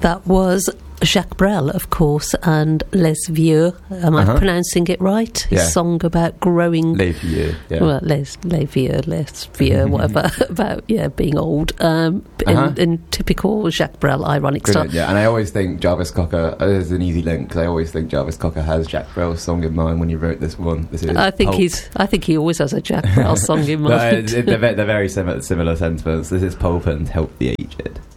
That was Jacques Brel, of course, and Les Vieux. Am I pronouncing it right? His song about growing... Les Vieux, yeah. Well, Les Vieux, whatever, about, being old. In typical Jacques Brel ironic Brilliant, style. Yeah, and I always think Jarvis Cocker, there's an easy link, because I always think Jarvis Cocker has Jacques Brel's song in mind when he wrote this one. I think he always has a Jacques Brel song in mind. They're very similar sentiments. This is Pulp and Help the Aged.